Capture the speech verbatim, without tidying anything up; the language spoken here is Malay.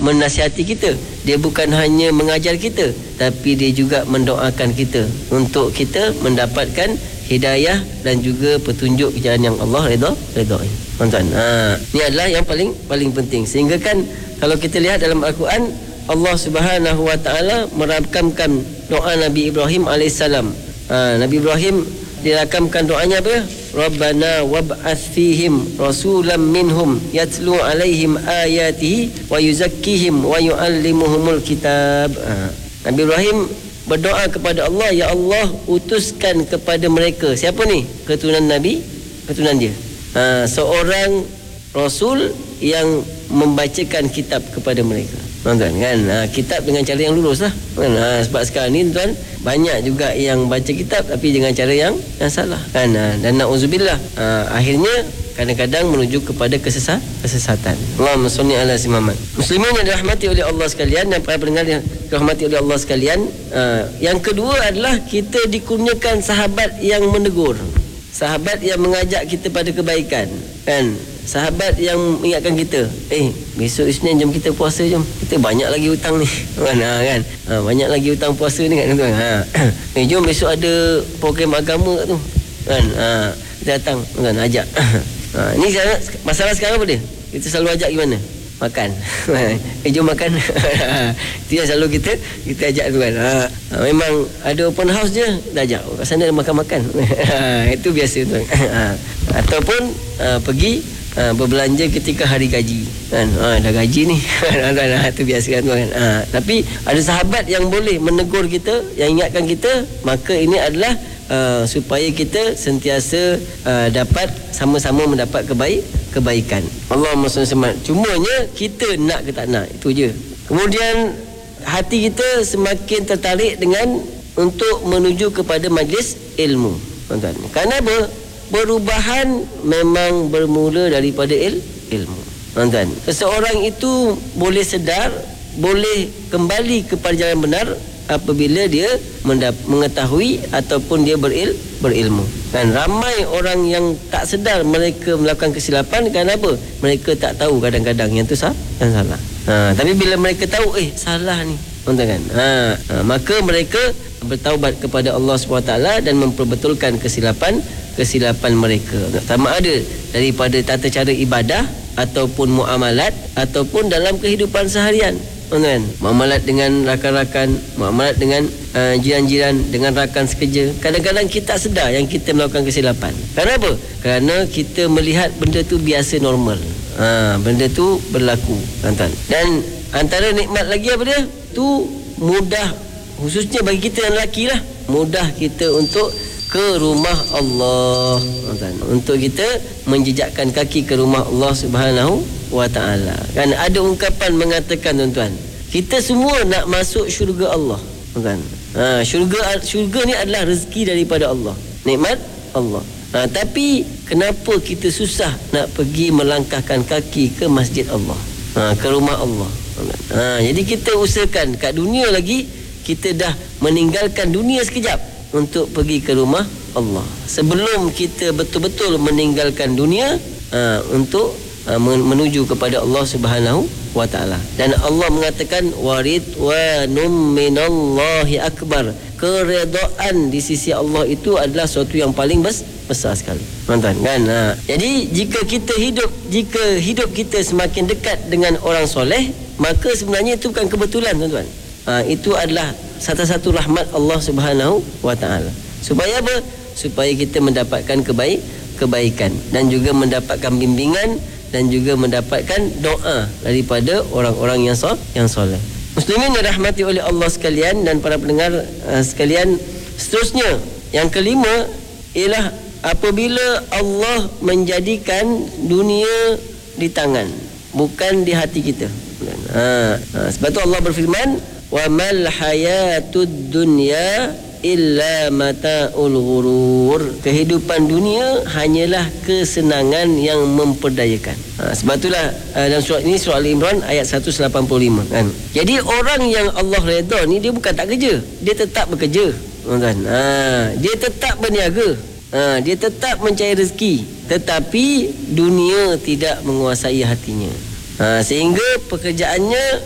menasihati kita. Dia bukan hanya mengajar kita, tapi dia juga mendoakan kita untuk kita mendapatkan hidayah dan juga petunjuk ke jalan yang Allah redha redai. Tuan-tuan, ha, ni adalah yang paling paling penting. Sehingga kan kalau kita lihat dalam Al-Quran, Allah Subhanahu wa taala merakamkan doa Nabi Ibrahim alaihissalam. Ha, Nabi Ibrahim dirakamkan doanya apa? Rabbana wab'ath fihim rasulam minhum yatlu alaihim ayatihi wa yuzakkihim wa yuallimuhumul kitab. Ha, Nabi Ibrahim berdoa kepada Allah, ya Allah, utuskan kepada mereka. Siapa ni? Keturunan Nabi, keturunan dia. Ha, seorang rasul yang membacakan kitab kepada mereka. Tuan-tuan kan, ha, kitab dengan cara yang lurus lah kan? Ha, sebab sekarang ni tuan, banyak juga yang baca kitab tapi dengan cara yang yang salah kan, ha, dan na'udzubillah, ha, akhirnya kadang-kadang menuju kepada kesesat, kesesatan. Allahumma shalli ala sayyidina Muhammad. Muslimin yang dirahmati oleh Allah sekalian dan para pendengar yang dirahmati oleh Allah sekalian, ha, yang kedua adalah kita dikurniakan sahabat yang menegur, sahabat yang mengajak kita pada kebaikan kan. Sahabat yang mengingatkan kita, eh besok Isnin jom kita puasa, jom. Kita banyak lagi hutang ni. Kan, ha, kan? Ha, banyak lagi hutang puasa ni kan tuan. Ha. Eh jom besok ada program agama tu. Kan? Ha, kita datang, kan ajak. Ha, ni sekarang, masalah sekarang apa dia? Kita selalu ajak gimana? Makan. Eh jom makan. Itu yang selalu kita kita ajak tu kan. Ha, ha, memang ada open house je dah ajak. Kat sana ada makan-makan. Ha, itu biasa tuan. Ha, ataupun ha, pergi Ha, berbelanja ketika hari gaji kan, ha, dah gaji ni ha, itu biasa kan tuan. Ha, tapi ada sahabat yang boleh menegur kita, yang ingatkan kita, maka ini adalah uh, supaya kita sentiasa uh, dapat sama-sama mendapat kebaik kebaikan. Allahumma shalli alaihi wasallam. Cumanya kita nak ke tak nak, itu je. Kemudian hati kita semakin tertarik dengan untuk menuju kepada majlis ilmu, tuan-tuan. Kerana apa? Perubahan memang bermula daripada il, ilmu. Tuan-tuan, seseorang itu boleh sedar, boleh kembali kepada jalan benar apabila dia mendap- mengetahui ataupun dia beril, berilmu. Dan ramai orang yang tak sedar mereka melakukan kesilapan kerana apa? Mereka tak tahu kadang-kadang yang tu sah, yang salah. Ha, tapi bila mereka tahu, eh salah ni, tuan-tuan kan? Ha, ha, maka mereka bertaubat kepada Allah subhanahu wa taala dan memperbetulkan kesilapan kesilapan mereka. Sama ada daripada tata cara ibadah ataupun muamalat ataupun dalam kehidupan seharian. Tuan-tuan, muamalat dengan rakan-rakan, muamalat dengan uh, jiran-jiran, dengan rakan sekerja. Kadang-kadang kita tak sedar yang kita melakukan kesilapan. Kenapa? Kerana kita melihat benda tu biasa, normal. Ha, benda tu berlaku, tuan-tuan. Dan antara nikmat lagi apa dia? Tu mudah, khususnya bagi kita yang lelaki lah, mudah kita untuk ke rumah Allah, untuk kita menjejakkan kaki ke rumah Allah Subhanahu wa taala. Kan ada ungkapan mengatakan, tuan-tuan, kita semua nak masuk syurga Allah, tuan-tuan. Ha, syurga syurga ni adalah rezeki daripada Allah, nikmat Allah. Ha, tapi kenapa kita susah nak pergi melangkahkan kaki ke masjid Allah, ha, ke rumah Allah? Ha, jadi kita usahakan kat dunia lagi kita dah meninggalkan dunia sekejap untuk pergi ke rumah Allah sebelum kita betul-betul meninggalkan dunia, uh, untuk uh, menuju kepada Allah Subhanahu wa taala. Dan Allah mengatakan waridwanum minallahi akbar. Keredaan di sisi Allah itu adalah sesuatu yang paling bes- besar sekali, tuan-tuan kan. Ha. Jadi jika kita hidup jika hidup kita semakin dekat dengan orang soleh, maka sebenarnya itu bukan kebetulan, tuan-tuan. Ha, itu adalah satu-satu rahmat Allah Subhanahu wa taala. Supaya apa? Supaya kita mendapatkan kebaik kebaikan dan juga mendapatkan bimbingan dan juga mendapatkan doa daripada orang-orang yang soleh, yang soleh. Muslimin yang dirahmati oleh Allah sekalian dan para pendengar uh, sekalian, seterusnya yang kelima ialah apabila Allah menjadikan dunia di tangan, bukan di hati kita. Ha, ha, sebab tu Allah berfirman, wa mal hayatud dunya illa mata'ul ghurur. Kehidupan dunia hanyalah kesenangan yang memperdayakan. Ha, sebab itulah uh, dalam surah ini, surah Al-Imran ayat seratus lapan puluh lima kan. Jadi orang yang Allah redha ni dia bukan tak kerja, dia tetap bekerja, kan. Ha, dia tetap berniaga, ha, dia tetap mencari rezeki, tetapi dunia tidak menguasai hatinya. Ha, sehingga pekerjaannya